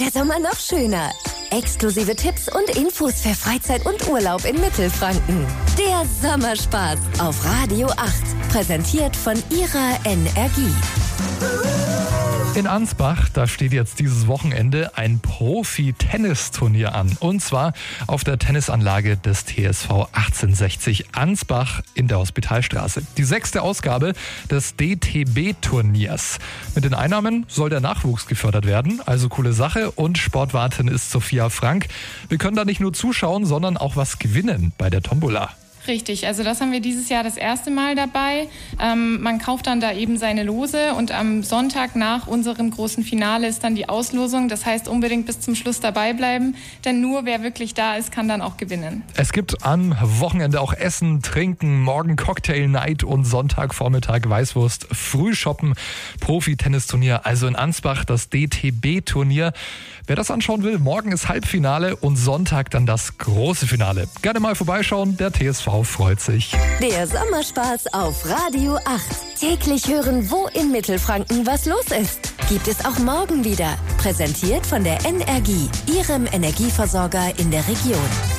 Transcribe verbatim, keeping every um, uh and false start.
der Sommer noch schöner. Exklusive Tipps und Infos für Freizeit und Urlaub in Mittelfranken. Der Sommerspaß auf Radio acht. Präsentiert von ihrer Energie. In Ansbach, da steht jetzt dieses Wochenende ein Profi-Tennisturnier an. Und zwar auf der Tennisanlage des T S V achtzehnhundertsechzig Ansbach in der Hospitalstraße. Die sechste Ausgabe des D T B-Turniers. Mit den Einnahmen soll der Nachwuchs gefördert werden. Also coole Sache. Und Sportwartin ist Sophia Frank. Wir können da nicht nur zuschauen, sondern auch was gewinnen bei der Tombola. Richtig, also das haben wir dieses Jahr das erste Mal dabei. Ähm, man kauft dann da eben seine Lose und am Sonntag nach unserem großen Finale ist dann die Auslosung. Das heißt, unbedingt bis zum Schluss dabei bleiben, denn nur wer wirklich da ist, kann dann auch gewinnen. Es gibt am Wochenende auch Essen, Trinken, morgen Cocktail-Night und Sonntagvormittag Weißwurst, Frühshoppen, Profi-Tennisturnier, also in Ansbach das D T B-Turnier. Wer das anschauen will, morgen ist Halbfinale und Sonntag dann das große Finale. Gerne mal vorbeischauen, der T S V freut sich. Der Sommerspaß auf Radio acht. Täglich hören, wo in Mittelfranken was los ist. Gibt es auch morgen wieder. Präsentiert von der Energie, ihrem Energieversorger in der Region.